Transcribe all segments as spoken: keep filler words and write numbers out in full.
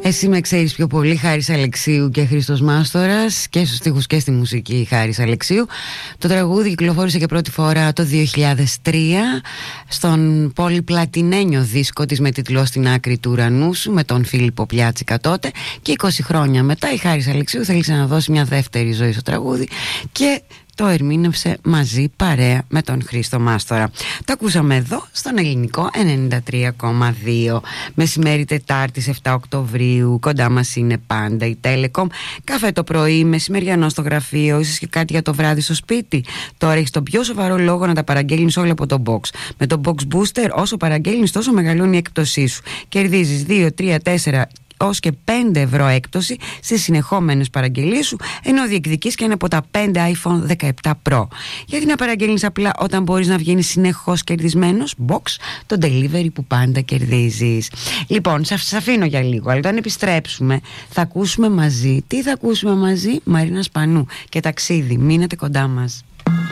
Εσύ με ξέρεις πιο πολύ, Χάρης Αλεξίου και Χρήστος Μάστορας, και στους στίχους και στη μουσική Χάρης Αλεξίου. Το τραγούδι κυκλοφόρησε και πρώτη φορά το δύο χιλιάδες τρία στον πολυπλατινένιο δίσκο της με τίτλο «Στην άκρη του ουρανού σου» με τον Φίλιππο Πλιάτσικα τότε, και είκοσι χρόνια μετά η Χάρης Αλεξίου θέλησε να δώσει μια δεύτερη ζωή στο τραγούδι και το ερμήνευσε μαζί παρέα με τον Χρήστο Μάστορα. Το ακούσαμε εδώ στον Ελληνικό ενενήντα τρία κόμμα δύο. Μεσημέρι Τετάρτης επτά Οκτωβρίου. Κοντά μας είναι πάντα η Telecom. Καφέ το πρωί, μεσημεριανό στο γραφείο, ίσως και κάτι για το βράδυ στο σπίτι. Τώρα έχεις τον πιο σοβαρό λόγο να τα παραγγέλνεις όλα από το Box. Με το Box Booster, όσο παραγγέλνεις τόσο μεγαλώνει η έκπτωσή σου. Κερδίζεις δύο, τρία, τέσσερα ως και πέντε ευρώ έκπτωση στις συνεχόμενες παραγγελίες σου, ενώ διεκδικείς και ένα από τα πέντε άιφον δεκαεπτά Pro. Γιατί να παραγγέλνεις απλά όταν μπορείς να βγαίνεις συνεχώς κερδισμένος? Box, το delivery που πάντα κερδίζεις. Λοιπόν, σας αφήνω για λίγο, αλλά όταν επιστρέψουμε θα ακούσουμε μαζί. Τι θα ακούσουμε μαζί? Μαρίνα Σπανού και Ταξίδι. Μείνετε κοντά μας.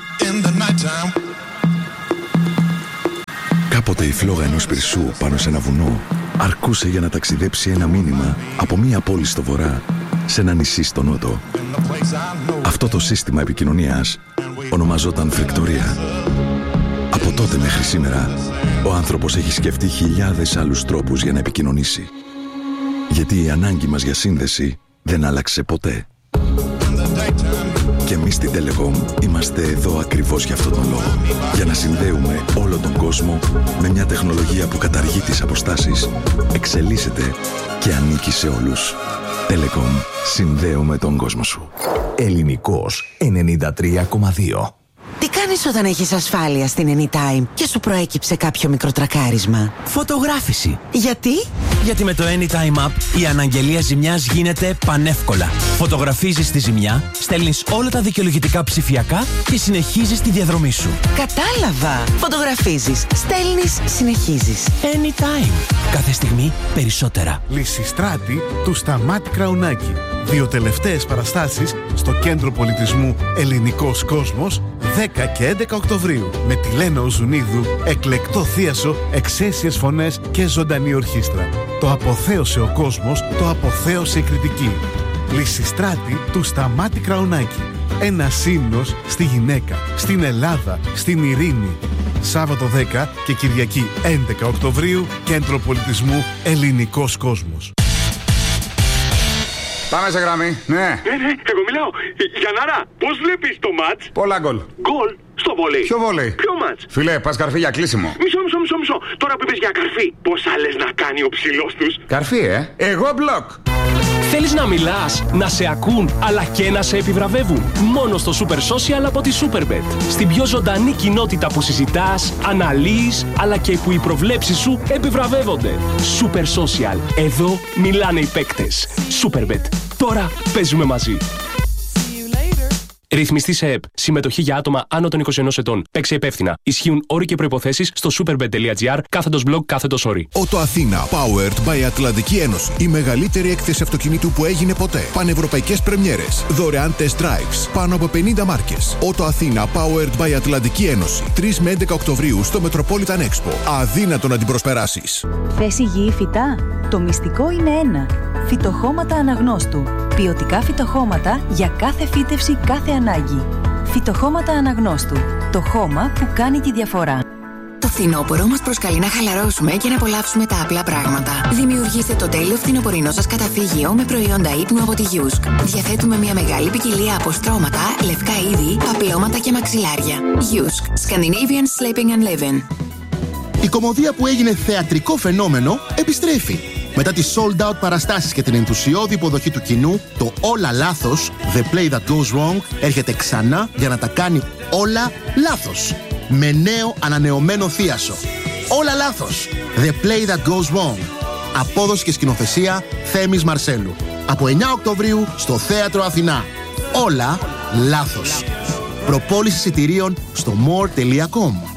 Κάποτε η φλόγα ενός πυρσού πάνω σε ένα βουνό αρκούσε για να ταξιδέψει ένα μήνυμα από μία πόλη στο βορρά σε ένα νησί στο νότο. Αυτό το σύστημα επικοινωνίας ονομαζόταν φρικτορία. Από τότε μέχρι σήμερα ο άνθρωπος έχει σκεφτεί χιλιάδες άλλους τρόπους για να επικοινωνήσει. Γιατί η ανάγκη μας για σύνδεση δεν άλλαξε ποτέ. Και εμείς στην Telecom είμαστε εδώ ακριβώς για αυτόν τον λόγο. Για να συνδέουμε όλο τον κόσμο με μια τεχνολογία που καταργεί τις αποστάσεις, εξελίσσεται και ανήκει σε όλους. Telecom. Συνδέουμε τον κόσμο σου. Ελληνικός ενενήντα τρία κόμμα δύο. Τι κάνεις όταν έχεις ασφάλεια στην Anytime και σου προέκυψε κάποιο μικροτρακάρισμα? Φωτογράφηση. Γιατί? Γιατί με το Anytime App η αναγγελία ζημιάς γίνεται πανεύκολα. Φωτογραφίζεις τη ζημιά, στέλνεις όλα τα δικαιολογητικά ψηφιακά και συνεχίζεις τη διαδρομή σου. Κατάλαβα. Φωτογραφίζεις, στέλνεις, συνεχίζεις. Anytime. Κάθε στιγμή περισσότερα. Λυσιστράτη του Σταμάτη Κραουνάκη. Δύο τελευταίες παραστάσεις στο Κέντρο Πολιτισμού Ελληνικός Κόσμος, δέκα και έντεκα Οκτωβρίου. Με τη Λένα Οζουνίδου, εκλεκτό θίασο, εξαίσιες φωνές και ζωντανή ορχήστρα. Το αποθέωσε ο κόσμος, το αποθέωσε η κριτική. Λυσιστράτη του Σταμάτη Κραουνάκη. Ένα ύμνος στη γυναίκα, στην Ελλάδα, στην ειρήνη. Σάββατο δέκα και Κυριακή έντεκα Οκτωβρίου, Κέντρο Πολιτισμού Ελληνικός Κόσμος. Πάμε σε γραμμή, ναι. Ναι, ναι, εγώ μιλάω. Γιαννάρα, πώς βλέπεις το μάτς? Πολλά γκολ. Γκολ στο βόλεϊ. Ποιο βόλεϊ? Ποιο μάτς? Φιλέ, πας καρφί για κλείσιμο. Μισό, μισό, μισό, μισό. Τώρα που είπες για καρφί, πώς άλλες να κάνει ο ψηλός τους? Καρφί, ε. Εγώ μπλοκ. Θέλεις να μιλάς, να σε ακούν, αλλά και να σε επιβραβεύουν? Μόνο στο Super Social από τη Superbet. Στην πιο ζωντανή κοινότητα που συζητάς, αναλύεις, αλλά και που οι προβλέψεις σου επιβραβεύονται. Super Social. Εδώ μιλάνε οι παίκτες. Superbet. Τώρα παίζουμε μαζί. Ρυθμιστή σε ΕΠ. Συμμετοχή για άτομα άνω των είκοσι ενός ετών. Παίξε υπεύθυνα. Ισχύουν όροι και προϋποθέσεις στο superbet.gr κάθετος blog κάθετος όροι. Ότο Αθήνα. Powered by Ατλαντική Ένωση. Η μεγαλύτερη έκθεση αυτοκινήτου που έγινε ποτέ. Πανευρωπαϊκές πρεμιέρες. Δωρεάν test drives. Πάνω από πενήντα μάρκες. Ότο Αθήνα. Powered by Ατλαντική Ένωση. τρεις με έντεκα Οκτωβρίου στο Metropolitan Expo. Αδύνατο να την προσπεράσεις. Θες υγιή φυτά? Το μυστικό είναι ένα. Φυτοχώματα Αναγνώστου. Ποιοτικά φυτοχώματα για κάθε φύτευση, κάθε ανάγκη. Φυτοχώματα Αναγνώστου. Το χώμα που κάνει τη διαφορά. Το φθινόπωρο μας προσκαλεί να χαλαρώσουμε και να απολαύσουμε τα απλά πράγματα. Δημιουργήστε το τέλειο φθινοπορεινό σας καταφύγιο με προϊόντα ύπνου από τη Yusk. Διαθέτουμε μια μεγάλη ποικιλία από στρώματα, λευκά είδη, παπλώματα και μαξιλάρια. Yusk. Scandinavian Sleeping and Living. Η κομμωδία που έγινε θεατρικό φαινόμενο επιστρέφει. Μετά τις sold out παραστάσεις και την ενθουσιώδη υποδοχή του κοινού, το Όλα Λάθος, The Play That Goes Wrong, έρχεται ξανά για να τα κάνει όλα λάθος. Με νέο ανανεωμένο θίασο. Όλα Λάθος, The Play That Goes Wrong. Απόδοση και σκηνοθεσία Θέμης Μαρσέλου. Από εννιά Οκτωβρίου στο Θέατρο Αθηνά. Όλα Λάθος. Προπόληση εισιτηρίων στο more τελεία com.